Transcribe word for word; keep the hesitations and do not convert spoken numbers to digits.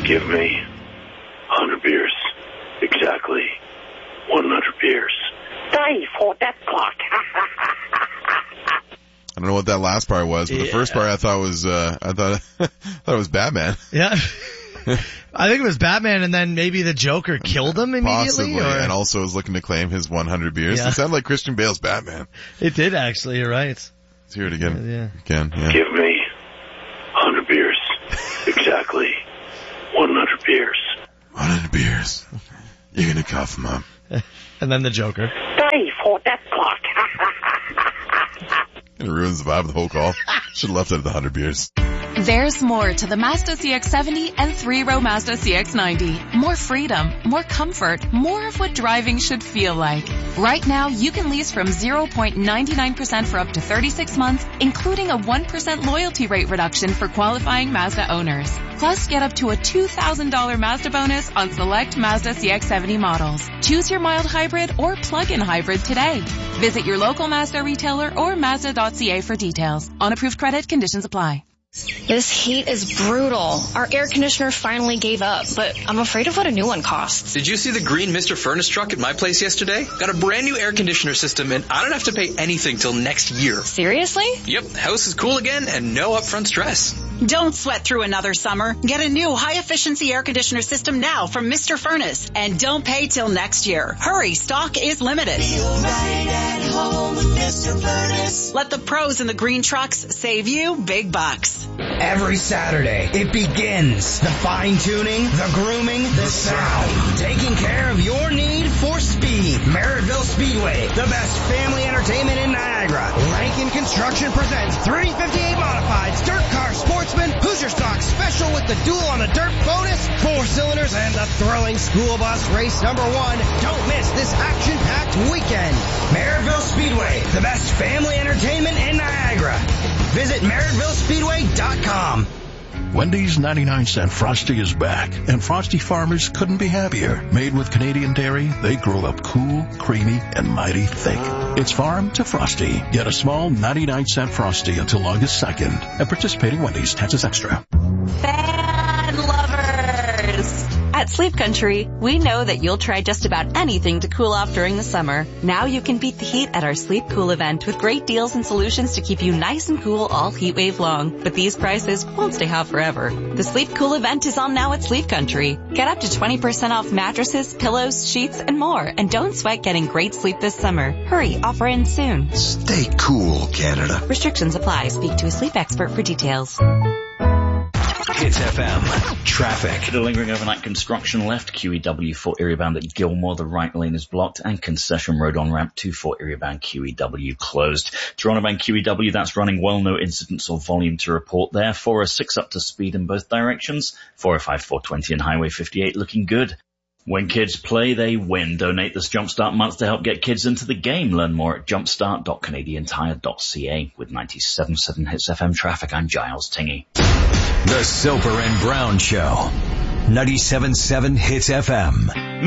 Give me one hundred beers. Exactly one hundred beers. Die for that clock. I don't know what that last part was, but yeah. the first part I thought was, uh, I thought, I thought it was Batman. Yeah. I think it was Batman, and then maybe the Joker killed him immediately. Possibly, or... and also was looking to claim his one hundred beers. Yeah. It sounded like Christian Bale's Batman. It did, actually. You're right. Let's hear it again. Yeah. Again, yeah. Give me one hundred beers. Exactly one hundred beers. one hundred beers. You're gonna cough them up. And then the Joker. Die for that clock. It ruins the vibe of the whole call. Should have left it at the one hundred beers. There's more to the Mazda C X seventy and three-row Mazda C X ninety. More freedom, more comfort, more of what driving should feel like. Right now, you can lease from zero point nine nine percent for up to thirty-six months, including a one percent loyalty rate reduction for qualifying Mazda owners. Plus, get up to a two thousand dollars Mazda bonus on select Mazda C X seventy models. Choose your mild hybrid or plug-in hybrid today. Visit your local Mazda retailer or Mazda dot C A for details. On approved credit, conditions apply. This heat is brutal. Our air conditioner finally gave up, but I'm afraid of what a new one costs. Did you see the green Mister Furnace truck at my place yesterday? Got a brand new air conditioner system, and I don't have to pay anything till next year. Seriously? Yep, house is cool again and no upfront stress. Don't sweat through another summer. Get a new high-efficiency air conditioner system now from Mister Furnace, and don't pay till next year. Hurry, stock is limited. Feel right at home with Mister Furnace. Let the pros in the green trucks save you big bucks. Every Saturday, it begins. The fine-tuning, the grooming, the sound. Taking care of your need for speed. Merrittville Speedway, the best family entertainment in Niagara. Rankin Construction presents three fifty-eight Modifieds, Dirt Car Sportsman, Hoosier Stock Special with the Duel on the Dirt bonus, four cylinders, and the thrilling school bus race number one. Don't miss this action-packed weekend. Merrittville Speedway, the best family entertainment in Niagara. Visit Merrittville Speedway dot com. Wendy's ninety-nine cent Frosty is back, and Frosty farmers couldn't be happier. Made with Canadian dairy, they grow up cool, creamy, and mighty thick. It's farm to Frosty. Get a small ninety-nine cent Frosty until August second at participating Wendy's. Taxes extra. Fan lovers! At Sleep Country, we know that you'll try just about anything to cool off during the summer. Now you can beat the heat at our Sleep Cool event with great deals and solutions to keep you nice and cool all heat wave long. But these prices won't stay hot forever. The Sleep Cool event is on now at Sleep Country. Get up to twenty percent off mattresses, pillows, sheets, and more. And don't sweat getting great sleep this summer. Hurry, offer ends soon. Stay cool, Canada. Restrictions apply. Speak to a sleep expert for details. Hits F M. Traffic. The lingering overnight construction left Q E W for Erie bound at Gilmore. The right lane is blocked, and Concession Road on ramp two for Erie bound Q E W closed. Toronto bound Q E W, that's running well. No incidents or volume to report there. four oh six up to speed in both directions. four oh five, four twenty and Highway fifty-eight looking good. When kids play, they win. Donate this Jumpstart month to help get kids into the game. Learn more at jumpstart dot canadian tire dot c a. With ninety-seven point seven Hits F M traffic, I'm Giles Tingey. The Soper and Brown Show. ninety-seven point seven Hits F M.